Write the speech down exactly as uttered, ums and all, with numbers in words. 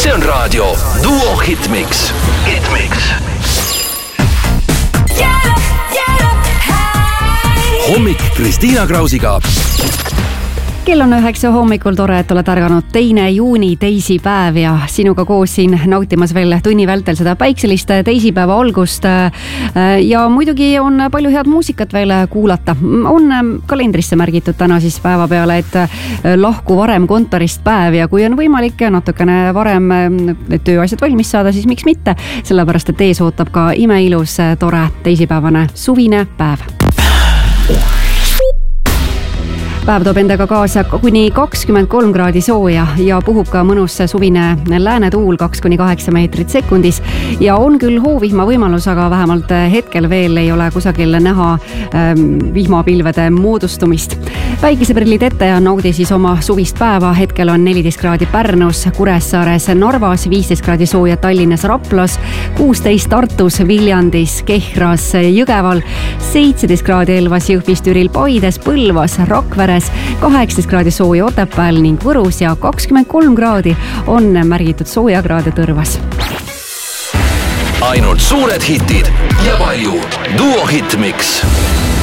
See on raadio Duo Hitmix. Hitmix. Hommik Kristiina Krausiga. Kell on üheksa hommikul, tore, et oled ärganud teine juuni teisipäev ja sinuga koos siin nautimas veel tunni vältel seda päikselist teisipäeva algust. Ja muidugi on palju head muusikat veel kuulata. On kalendrisse märgitud täna siis päeva peale, et lahku varem kontorist päev ja kui on võimalik natukene varem tööasjad valmis saada, siis miks mitte, sellepärast et ees ootab ka imeilus tore teisipäevane suvine päev. Päev toob endaga kaasa kuni kakskümmend kolm kraadi sooja ja puhub ka mõnus suvine läänetuul kaks kuni kaheksa meetrit sekundis. Ja on küll hoovihma võimalus, aga vähemalt hetkel veel ei ole kusagil näha ähm, vihmapilvede moodustumist. Päikeseprillid ette ja naudi siis oma suvist päeva. Hetkel on neliteist kraadi Pärnus, Kuressaares, Narvas, viisteist kraadi sooja Tallinnas, Raplas, kuusteist Tartus, Viljandis, Kehras, Jõgeval, seitseteist kraadi Elvas, Jõhvis, Türil, Paides, Põlvas, Rakveres, kaheksateist kraadi sooja Otepääl ning Võrus ja kakskümmend kolm kraadi on märgitud soojakraade Tõrvas. Ainult suured hitid ja palju Duo Hitmix.